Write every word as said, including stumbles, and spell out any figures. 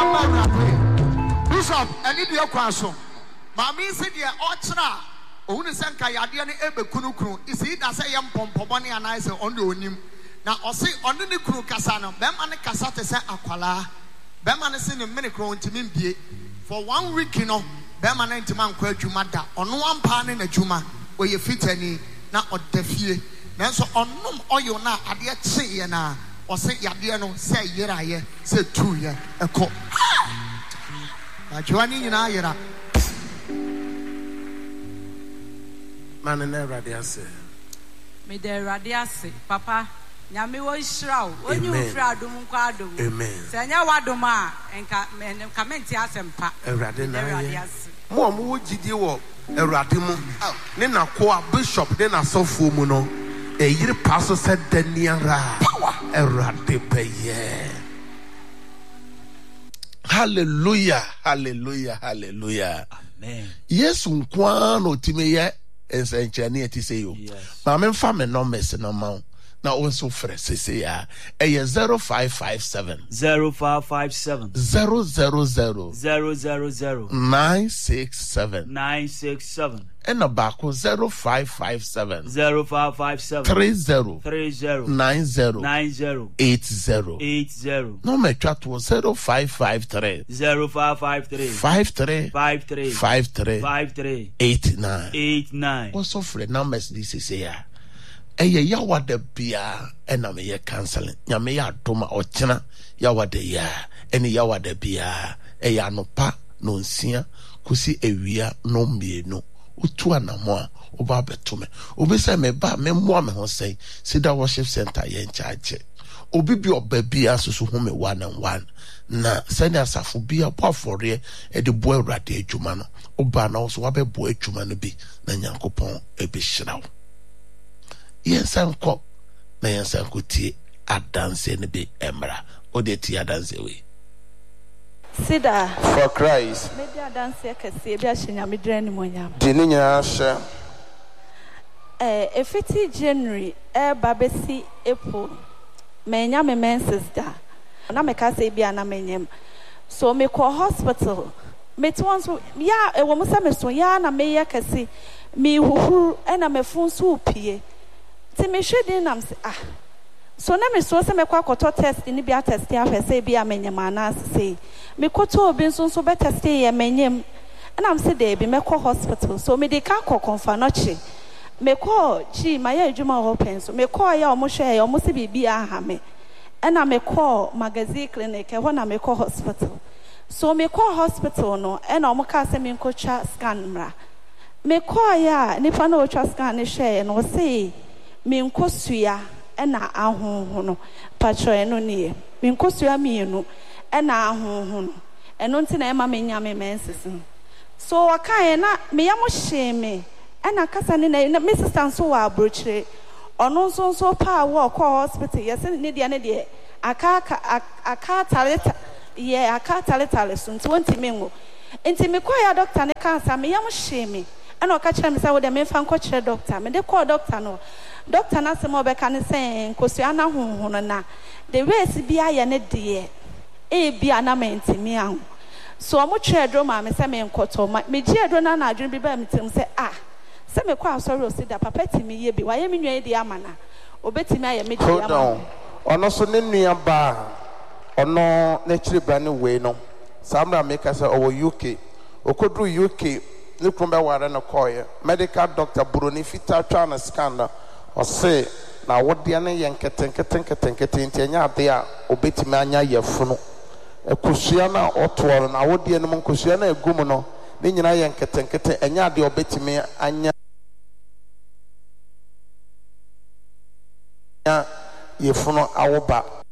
Bishop, any dear question. Mammy said, "Dear Ochra, only sent Kayadian Ebe Kunukru. Is it as I am Pompomani and I say on the him? Now, I say on the crew Casano, Beman Casate San Aquala, Beman is in a minute grown to me for one week, you know, Beman and Timan Quajumada, on one pan in a Juma, where you fit any, not or defie. Then so on no oil now, I did say, na, or say Yadiano, say, Yera, say two year, a cop. Joining in Ayera. Man in there, Radiase. Me there, Radiase, Papa. Yami was shroud. When you fraud, Dumquado. Amen. Sanya Wadoma and Camentias and Pa. A Radiase. Mom, would you walk? A Radimu. Then a co bishop, then a sofu muno. A year pastor said, Deniara. A Radipe, yeah. Hallelujah, hallelujah, hallelujah. Amen. Yes, unkwan otimeye ensenchani eti say you. Ma me fa me no mess no ma. Na also fresh say ya. E zero five five seven zero five five seven zero zero zero zero zero zero nine six seven nine six seven. And a bako zero five five seven zero five five seven three zero three zero nine zero nine zero eight zero eight zero. No me chat was zero five five three zero five five three five three five three five three five three eight nine eight nine. Also free numbers this is here. Eye yawa de bia ena me ye canceling. Nyame ya doma ochena yawa de ya ene yawa de bia eye anopa no nsia kusi ewia no mmienu. Utu anamo a oba betume obi say me ba me mo me ho say Cedar Worship Center ye nchache obi bi oba bia susu ho me one and one na send asafo bia po afore e de bo awrade adwuma no oba na so wa be bo adwuma no bi na Nyankopon e be hyiraw yes anko na yes anko tie adanse ne bi emra o de tie adanse we Sida for Christ. Maybe I dance a case, be a shinya midren monya. Dininya sha. Eh, if it's January, eh, babesi April. Menya me menses da. Na me ka say bia na menyem. So me call hospital. Me twans ya e wo musa me so ya na me ya kase. Me huhuru e na me fun so pie. Ti me hwedin nam se ah. So na me so se me kwa koto test ni bia test ya hwe say bia menyem ana say. Me koto obi nso nso be test ye menyem. And I'm said they be me call hospital. So me de ka ko konfa no chi. Me call chi my adwuma open so me call ya omo hwe ya omo se bibia aha me. And I me call magazine clinic e na me call hospital. So me call hospital no and omo ka se me nkocha scan mra. Me call ya nipa na otwa scan ne hwe no say me nkosua e na ahonho no patro eno nie. Me nkosua mienu e na ahonho no. Eno nti na e ma me nya me menses. So wakai na me yamo sheme ena kasa ni na me sister nso wa abrochire ono nso nso pa wo call hospital yese ne dia ne dia aka aka taleta ye aka taleta so nti wonti me ngo nti me call ya doctor ne cancer me yamo sheme ena oka kire me say wo de me fa nko kire doctor me de call doctor no doctor na se mo be ka ne say nkosua na honhono na the race bia ye ne de e bia na mentimi ahu. So I'm trying to my Mister Menkoto, my dear Donna, I dream be by me to say, ah, some a quite sorrow said that Papa me ye be why am in the amana, or betting I am making down. Or no so near bar, or no nature brand way no. Some make us over U K, or could do U K, look from where and a coil, medical doctor Bruni Fita China scandal, or say, now what the anna yank tank tank tank tank there, or betting mania ye funo. A Kusiana or Tuan, I would be an Monkusiana, a gumano, then I am Katankata, and Yadi or Betty me, Anya Yefuno, our back.